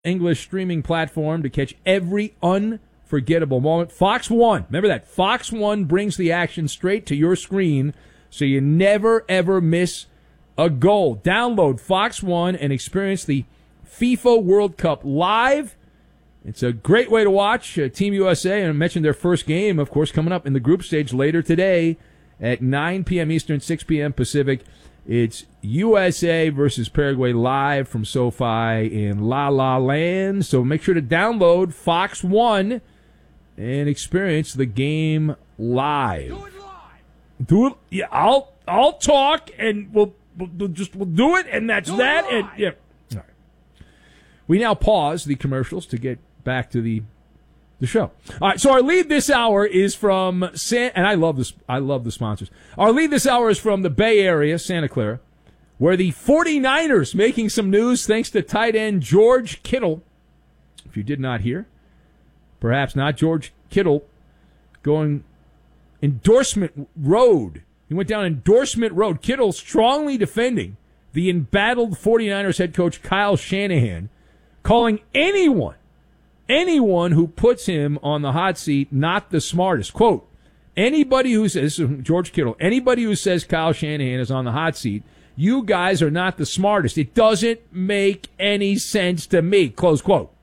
English streaming platform to catch every unforgettable moment. Fox One, remember that. Fox One brings the action straight to your screen so you never, ever miss a goal. Download Fox One and experience the FIFA World Cup live. It's a great way to watch Team USA, and I mentioned their first game, of course, coming up in the group stage later today at 9 p.m. Eastern, 6 p.m. Pacific. It's USA versus Paraguay live from SoFi in La La Land. So make sure to download Fox One and experience the game live. Do it live. Do it. Yeah, I'll talk, and we'll do it, and that's that. And yeah. All right. We now pause the commercials to get back to the show. All right, so our lead this hour is from and I love this. I love the sponsors. Our lead this hour is from the Bay Area, Santa Clara, where the 49ers making some news thanks to tight end George Kittle. If you did not hear, perhaps not, George Kittle going endorsement road. He went down endorsement road. Kittle strongly defending the embattled 49ers head coach Kyle Shanahan, calling anyone who puts him on the hot seat not the smartest. Quote, anybody who says, this is George Kittle, anybody who says Kyle Shanahan is on the hot seat, you guys are not the smartest. It doesn't make any sense to me. Close quote.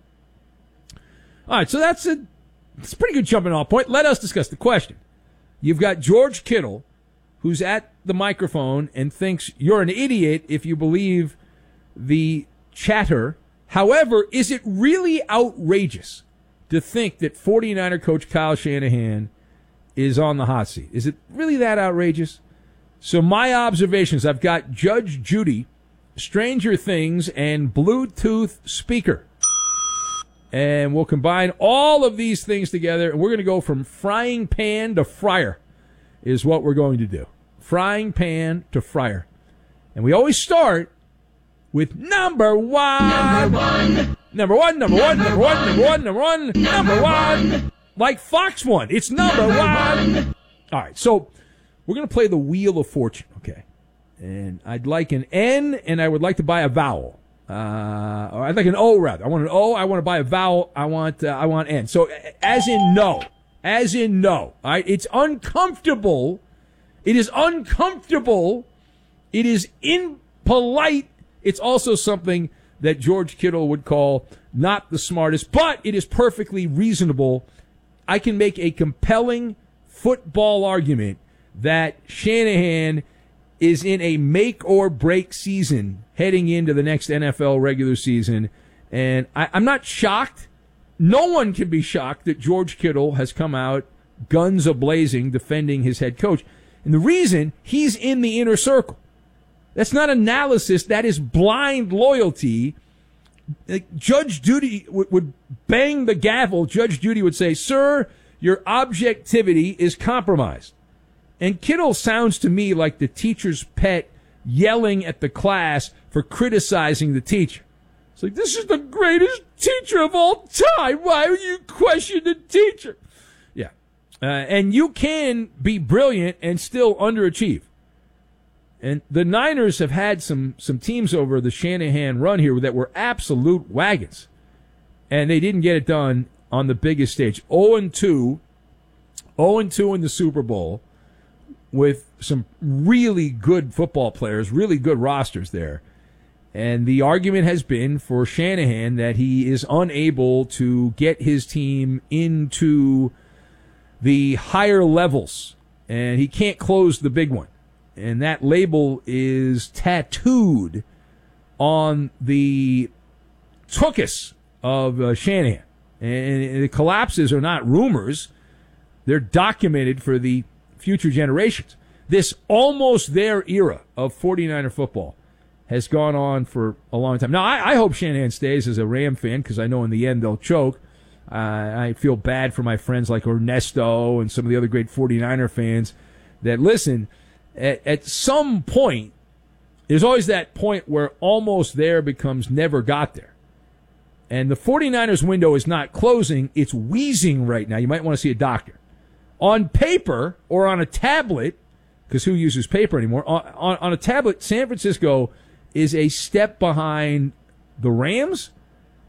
All right, so that's a pretty good jumping off point. Let us discuss the question. You've got George Kittle, who's at the microphone and thinks you're an idiot if you believe the chatter. However, is it really outrageous to think that 49er coach Kyle Shanahan is on the hot seat? Is it really that outrageous? So my observations, I've got Judge Judy, Stranger Things, and Bluetooth speaker. And we'll combine all of these things together, and we're going to go from frying pan to fryer is what we're going to do. Frying pan to fryer. And we always start with number one. Number one. Like Fox One. It's number one. All right, so we're going to play the Wheel of Fortune, okay? And I'd like an N, and I would like to buy a vowel. Or I'd like an O, rather. I want an O. I want to buy a vowel. I want N. So as in no. As in no. All right? It's uncomfortable. It is uncomfortable. It is impolite. It's also something that George Kittle would call not the smartest, but it is perfectly reasonable. I can make a compelling football argument that Shanahan is in a make-or-break season heading into the next NFL regular season. And I'm not shocked. No one can be shocked that George Kittle has come out guns a-blazing defending his head coach. And the reason, he's in the inner circle. That's not analysis. That is blind loyalty. Judge Judy would bang the gavel. Judge Judy would say, sir, your objectivity is compromised. And Kittle sounds to me like the teacher's pet yelling at the class for criticizing the teacher. It's like, this is the greatest teacher of all time. Why would you question the teacher? Yeah. And you can be brilliant and still underachieve. And the Niners have had some teams over the Shanahan run here that were absolute wagons. And they didn't get it done on the biggest stage. 0-2 in the Super Bowl with some really good football players, really good rosters there. And the argument has been for Shanahan that he is unable to get his team into the higher levels. And he can't close the big one. And that label is tattooed on the tuchus of Shanahan. And the collapses are not rumors. They're documented for the future generations. This almost there era of 49er football has gone on for a long time. Now, I hope Shanahan stays as a Ram fan because I know in the end they'll choke. I feel bad for my friends like Ernesto and some of the other great 49er fans that listen. At some point, there's always that point where almost there becomes never got there. And the 49ers window is not closing. It's wheezing right now. You might want to see a doctor. On paper or on a tablet, because who uses paper anymore? On a tablet, San Francisco is a step behind the Rams,